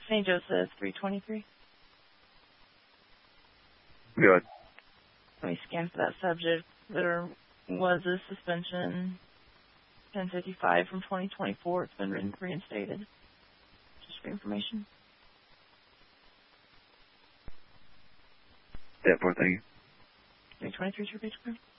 St. Joseph 323. Good. Let me scan for that subject. There was a suspension 1055 from 2024. It's been reinstated. Just for information. Yeah, poor thing. 323 is your page.